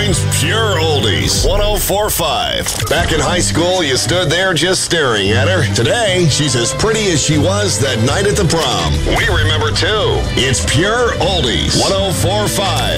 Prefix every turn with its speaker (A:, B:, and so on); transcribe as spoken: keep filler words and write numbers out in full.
A: Times Pure Oldies. one oh four point five. Back in high school, you stood there just staring at her. Today, she's as pretty as she was that night at the prom. We remember too. It's Pure Oldies. one oh four point five.